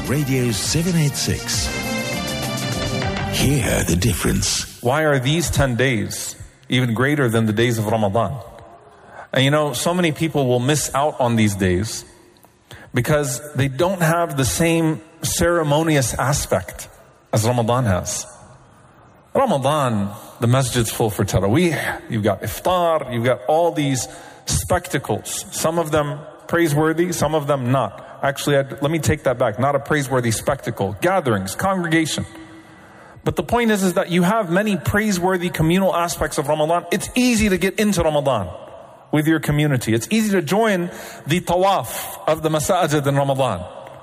Radio 786. Hear the difference. Why are these 10 days even greater than the days of Ramadan? And you know, so many people will miss out on these days because they don't have the same ceremonious aspect as Ramadan has. Ramadan, the masjid's full for Taraweeh, you've got iftar, you've got all these spectacles. Some of them praiseworthy, some of them not. Actually, let me take that back. Not a praiseworthy spectacle. Gatherings, congregation. But the point is that you have many praiseworthy communal aspects of Ramadan. It's easy to get into Ramadan with your community. It's easy to join the tawaf of the masajid in Ramadan.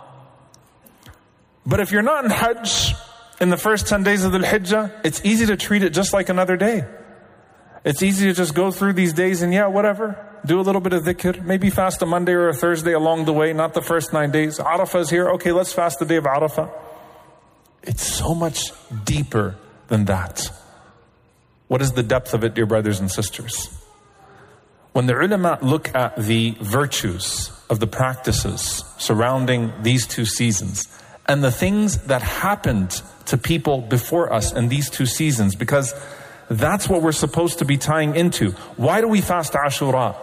But if you're not in Hajj in the first 10 days of the Hijjah, it's easy to treat it just like another day. It's easy to just go through these days and whatever. Do a little bit of dhikr. Maybe fast a Monday or a Thursday along the way, not the first 9 days. Arafah is here. Okay, let's fast the day of Arafah. It's so much deeper than that. What is the depth of it, dear brothers and sisters? When the ulama look at the virtues of the practices surrounding these two seasons and the things that happened to people before us in these two seasons, because that's what we're supposed to be tying into. Why do we fast Ashura?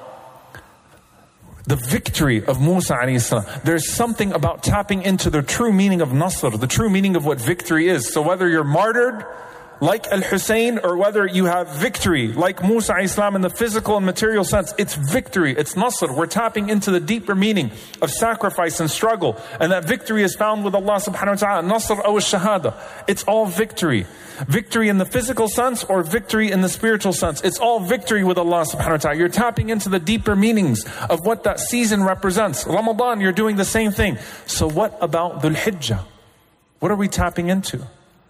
The victory of Musa alayhi salam. There's something about tapping into the true meaning of Nasr, the true meaning of what victory is. So whether you're martyred like Al-Hussein or whether you have victory like Musa alayhi salam in the physical and material sense, it's victory, it's Nasr. We're tapping into the deeper meaning of sacrifice and struggle. And that victory is found with Allah subhanahu wa ta'ala. Nasr aw shahada. It's all victory. Victory in the physical sense or victory in the spiritual sense. It's all victory with Allah subhanahu wa ta'ala. You're tapping into the deeper meanings of what that season represents. Ramadan, you're doing the same thing. So what about Dhul Hijjah? What are we tapping into?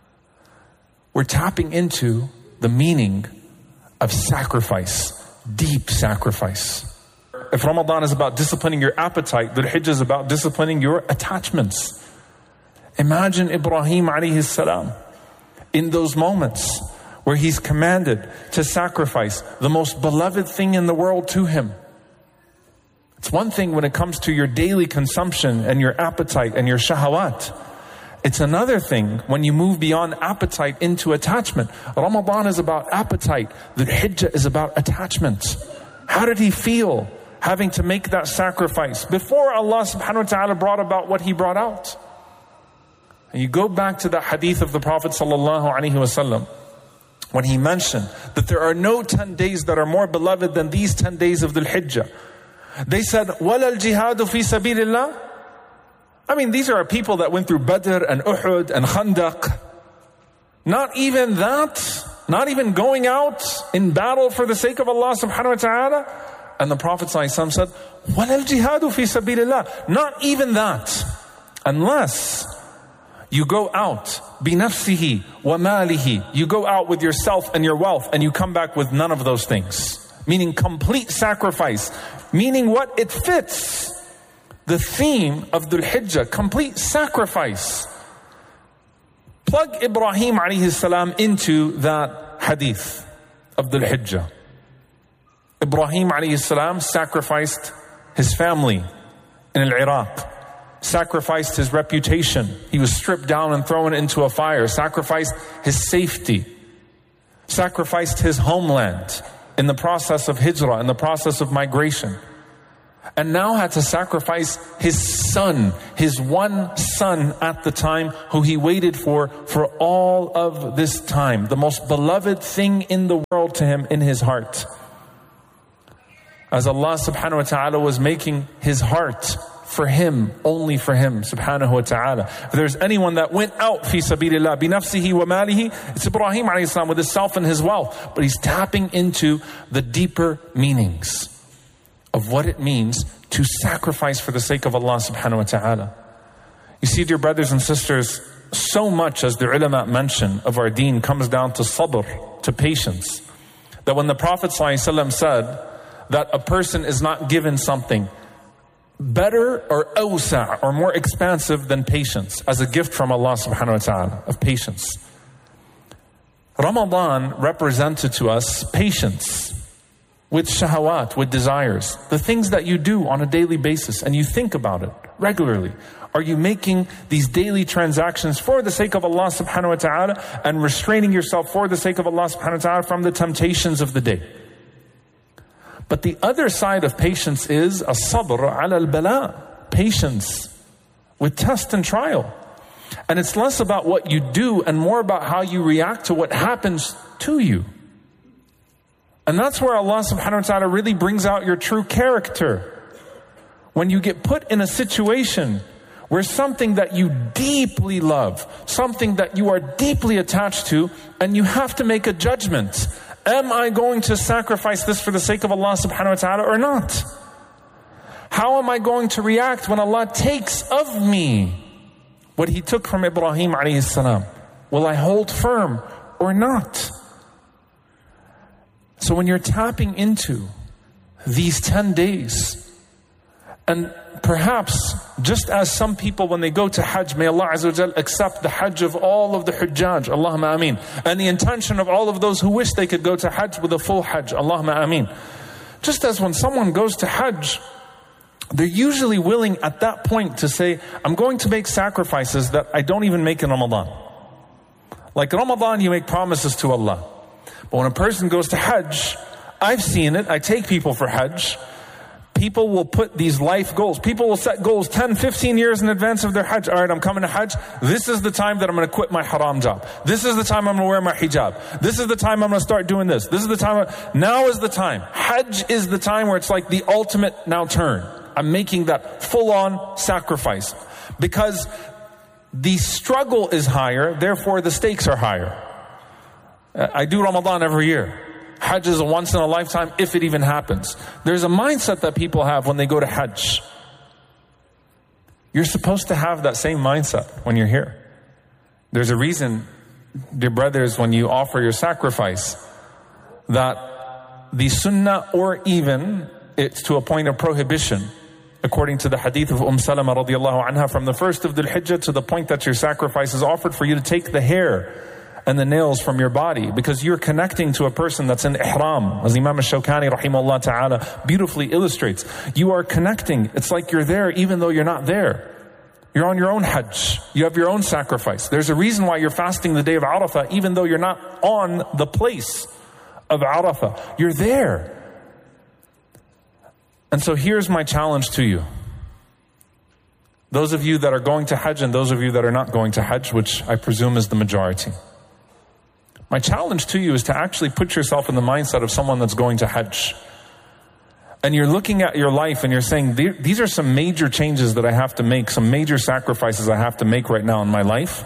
We're tapping into the meaning of sacrifice, deep sacrifice. If Ramadan is about disciplining your appetite, Dhul Hijjah is about disciplining your attachments. Imagine Ibrahim alayhi salam. In those moments where he's commanded to sacrifice the most beloved thing in the world to him. It's one thing when it comes to your daily consumption and your appetite and your shahawat. It's another thing when you move beyond appetite into attachment. Ramadan is about appetite. The Hijjah is about attachment. How did he feel having to make that sacrifice before Allah subhanahu wa ta'ala brought about what he brought out? And you go back to the hadith of the Prophet sallallahu alaihi wasallam when he mentioned that there are no 10 days that are more beloved than these 10 days of Dhul Hijjah. They said, وَلَا الْجِهَادُ فِي سَبِيلِ اللَّهِ. I mean, these are people that went through Badr and Uhud and Khandaq. Not even that, not even going out in battle for the sake of Allah subhanahu wa ta'ala. And the Prophet sallallahu alaihi wasallam said, وَلَا الْجِهَادُ فِي سَبِيلِ اللَّهِ. Not even that, unless you go out, بِنَفْسِهِ وَمَالِهِ. You go out with yourself and your wealth and you come back with none of those things. Meaning complete sacrifice. Meaning what? It fits the theme of Dhul Hijjah, complete sacrifice. Plug Ibrahim alayhi salam into that hadith of Dhul Hijjah. Ibrahim alayhi salam sacrificed his family in Iraq. Sacrificed his reputation. He was stripped down and thrown into a fire. Sacrificed his safety. Sacrificed his homeland in the process of hijrah, in the process of migration. And now had to sacrifice his son, his one son at the time, who he waited for all of this time. The most beloved thing in the world to him in his heart. As Allah subhanahu wa ta'ala was making his heart for him, only for him, subhanahu wa ta'ala. If there's anyone that went out fi sabilillah, binafsihi wa malihi, it's Ibrahim alayhi salam with his self and his wealth. But he's tapping into the deeper meanings of what it means to sacrifice for the sake of Allah subhanahu wa ta'ala. You see, dear brothers and sisters, so much as the ulama mention of our deen comes down to sabr, to patience. That when the Prophet ﷺ said that a person is not given something better or awsa' or more expansive than patience as a gift from Allah subhanahu wa ta'ala, of patience. Ramadan represented to us patience with shahawat, with desires, the things that you do on a daily basis and you think about it. regularly? Are you making these daily transactions for the sake of Allah subhanahu wa ta'ala and restraining yourself for the sake of Allah subhanahu wa ta'ala from the temptations of the day? But the other side of patience is as-sabr ala al-bala, patience with test and trial. And it's less about what you do and more about how you react to what happens to you. And that's where Allah subhanahu wa ta'ala really brings out your true character. When you get put in a situation where something that you deeply love, something that you are deeply attached to, and you have to make a judgment. Am I going to sacrifice this for the sake of Allah subhanahu wa ta'ala or not? How am I going to react when Allah takes of me what He took from Ibrahim alayhi salam? Will I hold firm or not? So when you're tapping into these 10 days, and perhaps just as some people when they go to Hajj, may Allah Azza wa Jal accept the Hajj of all of the Hujjaj, Allahumma ameen, and the intention of all of those who wish they could go to Hajj with a full Hajj, Allahumma ameen. Just as when someone goes to Hajj, they're usually willing at that point to say, I'm going to make sacrifices that I don't even make in Ramadan. Like Ramadan, you make promises to Allah. But when a person goes to Hajj, I've seen it, I take people for Hajj, people will put these life goals. People will set goals 10, 15 years in advance of their Hajj. All right, I'm coming to Hajj. This is the time that I'm going to quit my haram job. This is the time I'm going to wear my hijab. This is the time I'm going to start doing this. This is the time. Now is the time. Hajj is the time where it's like the ultimate now turn. I'm making that full-on sacrifice. Because the struggle is higher, therefore the stakes are higher. I do Ramadan every year. Hajj is a once in a lifetime, if it even happens. There's a mindset that people have when they go to Hajj. You're supposed to have that same mindset when you're here. There's a reason, dear brothers, when you offer your sacrifice, that the sunnah, or even it's to a point of prohibition, according to the hadith of Salama radiallahu anha, from the first of Dhul Hijjah to the point that your sacrifice is offered, for you to take the hair and the nails from your body, because you're connecting to a person that's in ihram. As Imam al-Shawkani rahimahullah ta'ala beautifully illustrates, you are connecting. It's like you're there even though you're not there. You're on your own Hajj. You have your own sacrifice. There's a reason why you're fasting the day of Arafah, even though you're not on the place of Arafah. You're there. And so here's my challenge to you. Those of you that are going to Hajj and those of you that are not going to Hajj, which I presume is the majority. My challenge to you is to actually put yourself in the mindset of someone that's going to Hajj. And you're looking at your life and you're saying, these are some major changes that I have to make, some major sacrifices I have to make right now in my life,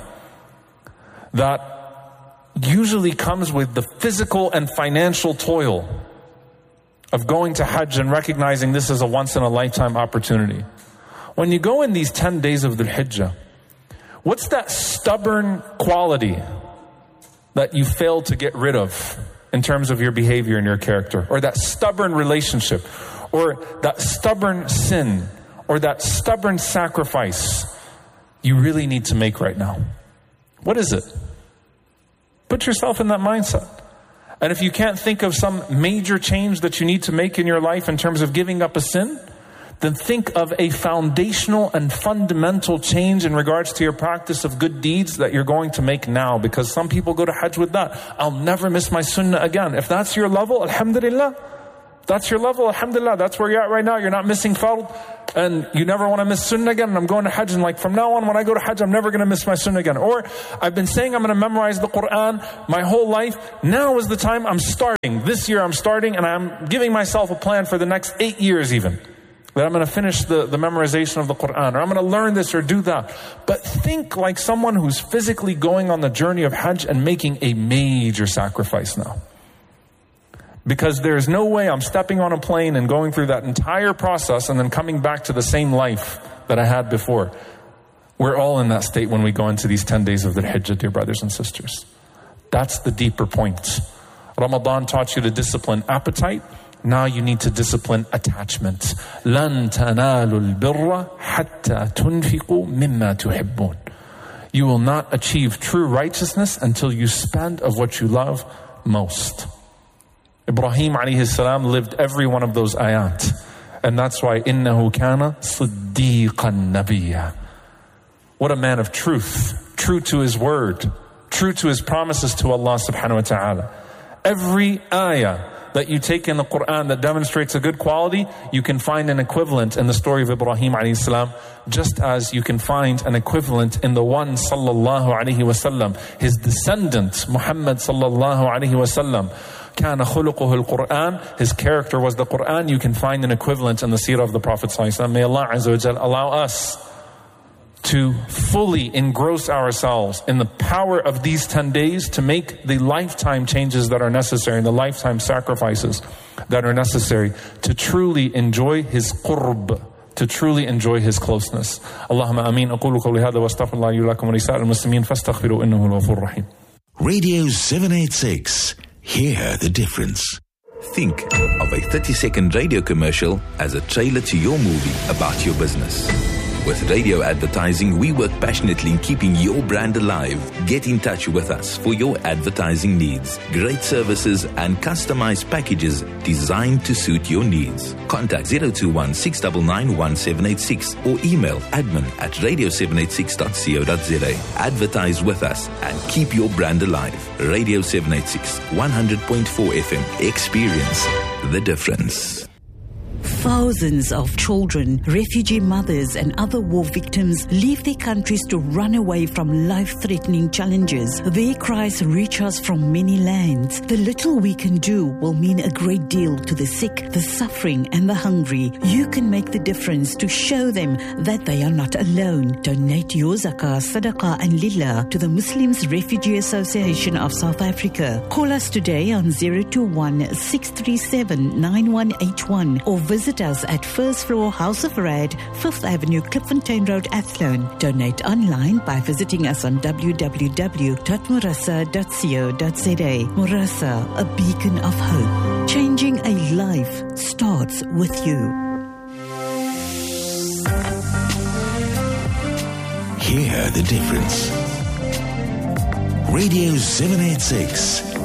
that usually comes with the physical and financial toil of going to Hajj and recognizing this is a once in a lifetime opportunity. When you go in these 10 days of Dhul Hijjah, what's that stubborn quality that you failed to get rid of in terms of your behavior and your character? Or that stubborn relationship, or that stubborn sin, or that stubborn sacrifice you really need to make right now? What is it? Put yourself in that mindset. And if you can't think of some major change that you need to make in your life in terms of giving up a sin, then think of a foundational and fundamental change in regards to your practice of good deeds that you're going to make now. Because some people go to Hajj with that. I'll never miss my sunnah again. If that's your level, alhamdulillah. That's your level, alhamdulillah. That's where you're at right now. You're not missing fard, and you never want to miss sunnah again. And I'm going to Hajj, and like from now on, when I go to Hajj, I'm never going to miss my sunnah again. Or I've been saying I'm going to memorize the Quran my whole life. Now is the time I'm starting. This year I'm starting, and I'm giving myself a plan for the next 8 years even. That I'm going to finish the memorization of the Quran, or I'm going to learn this or do that. But think like someone who's physically going on the journey of Hajj and making a major sacrifice now. Because there's no way I'm stepping on a plane and going through that entire process and then coming back to the same life that I had before. We're all in that state when we go into these 10 days of the Hijjah, dear brothers and sisters. That's the deeper point. Ramadan taught you to discipline appetite. Now you need to discipline attachment. لَن تَنَالُوا الْبِرَّ حَتَّى تُنْفِقُوا مِمَّا تُحِبُّونَ. You will not achieve true righteousness until you spend of what you love most. Ibrahim alayhi salam lived every one of those ayat. And that's why إِنَّهُ كَانَ صِدِّيقًا نَبِيًّا. What a man of truth, true to his word, true to his promises to Allah subhanahu wa ta'ala. Every ayah that you take in the Quran that demonstrates a good quality, you can find an equivalent in the story of Ibrahim alayhi salam, just as you can find an equivalent in the one sallallahu alayhi wasallam, his descendant Muhammad sallallahu alayhi wasallam. كان خلقه القرآن, his character was the Quran. You can find an equivalent in the seerah of the Prophet sallallahu alayhi wasallam. May Allah azza wa jal allow us to fully engross ourselves in the power of these 10 days to make the lifetime changes that are necessary and the lifetime sacrifices that are necessary to truly enjoy his qurb, to truly enjoy his closeness. Allahumma ameen. أقول قولي هذا واستغفر الله لي ولكم ولسائر المسلمين فاستغفروا إنه هو الغفور الرحيم. Radio 786. Hear the difference. Think of a 30-second radio commercial as a trailer to your movie about your business. With radio advertising, we work passionately in keeping your brand alive. Get in touch with us for your advertising needs. Great services and customized packages designed to suit your needs. Contact 021-699-1786 or email admin@radio786.co.za. Advertise with us and keep your brand alive. Radio 786, 100.4 FM. Experience the difference. Thousands of children, refugee mothers and other war victims leave their countries to run away from life-threatening challenges. Their cries reach us from many lands. The little we can do will mean a great deal to the sick, the suffering and the hungry. You can make the difference to show them that they are not alone. Donate your zakah, sadaqah and lillah to the Muslims Refugee Association of South Africa. Call us today on 021-637-9181 or visit us at First Floor House of Rad, 5th Avenue, Klipfontein Road, Athlone. Donate online by visiting us on www.murasa.co.za. Murasa, a beacon of hope. Changing a life starts with you. Hear the difference. Radio 786.